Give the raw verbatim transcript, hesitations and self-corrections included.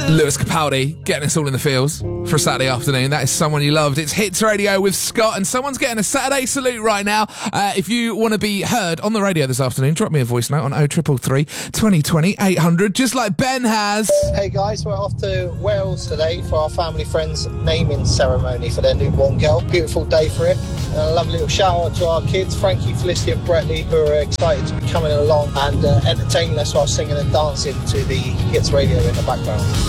Lewis Capaldi getting us all in the feels for a Saturday afternoon. That is Someone You Loved. It's Hits Radio with Scott, and someone's getting a Saturday salute right now. Uh, if you want to be heard on the radio this afternoon, drop me a voice note on oh three three three, twenty twenty, eight hundred, just like Ben has. Hey guys, we're off to Wales today for our family friends' naming ceremony for their newborn girl. Beautiful day for it. And a lovely little shout out to our kids, Frankie, Felicity and Bretley, who are excited to be coming along and uh, entertaining us while singing and dancing to the Hits Radio in the background.